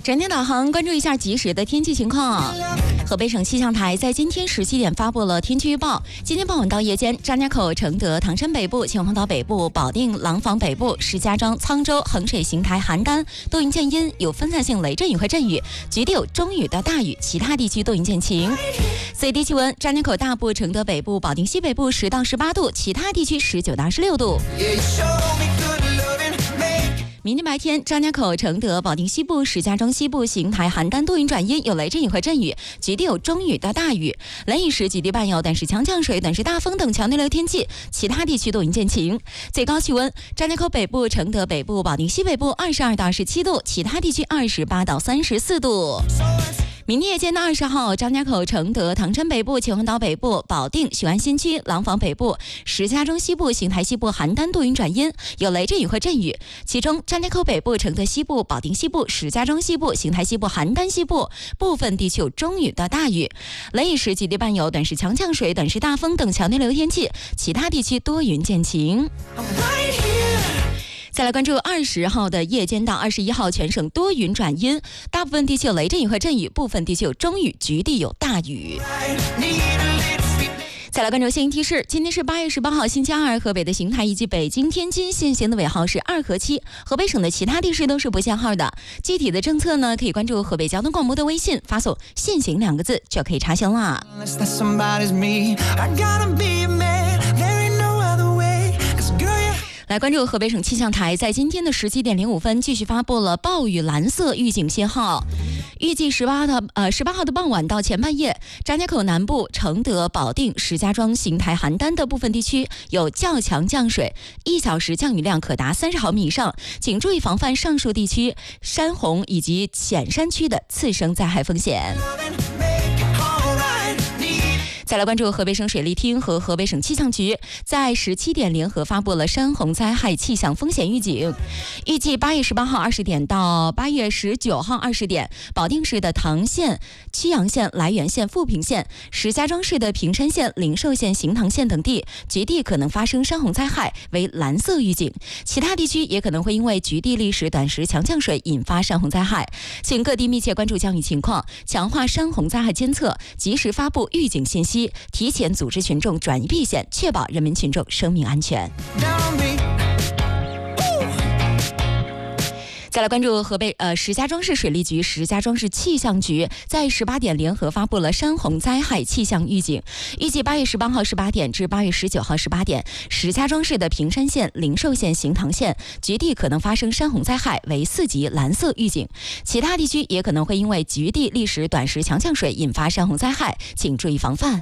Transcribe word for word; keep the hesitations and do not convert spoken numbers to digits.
整天导航，关注一下即时的天气情况。河北省气象台在今天十七点发布了天气预报。今天傍晚到夜间，张家口、承德、唐山北部、秦皇岛北部、保定、廊坊北部、石家庄、沧州、衡水、邢台、邯郸多云见阴，有分散性雷阵雨和阵雨，局地有中雨到大雨，其他地区多云见晴。最低气温：张家口大部、承德北部、保定西北部十到十八度，其他地区十九到二十六度。明天白天，张家口、承德、保定西部、石家庄西部、邢台、邯郸多云转阴，有雷阵雨和阵雨，局地有中雨到大雨。雷雨时局地伴有短时强降水、短时大风等强对流天气，其他地区多云见晴。最高气温：张家口北部、承德北部、保定西北部二十二到二十七度，其他地区二十八到三十四度。明天夜间的二十号，张家口、承德、唐山北部、秦皇岛北部、保定、雄安新区、廊坊北部、石家庄西部、邢台西部、邯郸多云转阴，有雷阵雨和阵雨。其中，张家口北部、承德西部、保定西部、石家庄西部、邢台西部、邯郸西部部分地区有中雨到大雨，雷雨时局地伴有短时强降水、短时大风等强对流天气，其他地区多云见晴。再来关注二十号的夜间到二十一号，全省多云转阴，大部分地区有雷阵雨和阵雨，部分地区有中雨，局地有大雨。再来关注新闻提示，今天是八月十八号星期二，河北的邢台以及北京、天津限行的尾号是二和七，河北省的其他地市都是不限号的。具体的政策呢，可以关注河北交通广播的微信，发送限行两个字就可以查询了。来关注河北省气象台在今天的十七点零五分继续发布了暴雨蓝色预警信号。预计十八的呃十八号的傍晚到前半夜，张家口南部、承德、保定、石家庄、邢台、邯郸的部分地区有较强降水，一小时降雨量可达三十毫米以上，请注意防范上述地区山洪以及浅山区的次生灾害风险。再来关注河北省水利厅和河北省气象局在十七点联合发布了山洪灾害气象风险预警。预计八月十八号二十点到八月十九号二十点，保定市的唐县、曲阳县、涞源县、富平县，石家庄市的平山县、灵寿县、行堂县等地局地可能发生山洪灾害，为蓝色预警。其他地区也可能会因为局地历时短时强降水引发山洪灾害，请各地密切关注降雨情况，强化山洪灾害监测，及时发布预警信息，提前组织群众转移避险，确保人民群众生命安全。再来关注河北呃石家庄市水利局、石家庄市气象局在十八点联合发布了山洪灾害气象预警。预计八月十八号十八点至八月十九号十八点，石家庄市的平山县、灵寿县、行堂县局地可能发生山洪灾害，为四级蓝色预警。其他地区也可能会因为局地历时短时强降水引发山洪灾害，请注意防范。